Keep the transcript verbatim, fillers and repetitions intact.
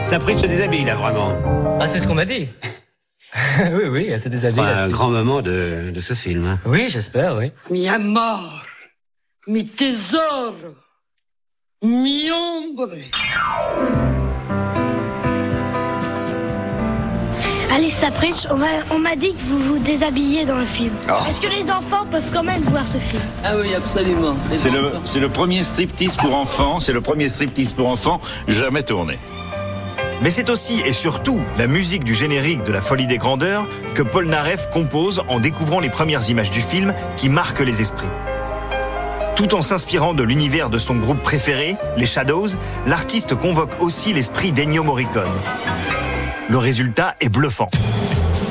Sapritch se déshabille, là, vraiment. Ah, c'est ce qu'on m'a dit. Oui, oui, elle se déshabille. C'est un grand moment de, de ce film. Hein. Oui, j'espère, oui. Mi amor, mi tesoro, mi ombre. Allez, Sapritch, on m'a, on m'a dit que vous vous déshabillez dans le film. Oh. Est-ce que les enfants peuvent quand même voir ce film? Ah oui, absolument. C'est le, c'est le premier striptease pour enfants, c'est le premier striptease pour enfants jamais tourné. Mais c'est aussi et surtout la musique du générique de La Folie des Grandeurs que Paul Naref compose en découvrant les premières images du film qui marquent les esprits. Tout en s'inspirant de l'univers de son groupe préféré, les Shadows, l'artiste convoque aussi l'esprit d'Ennio Morricone. Le résultat est bluffant.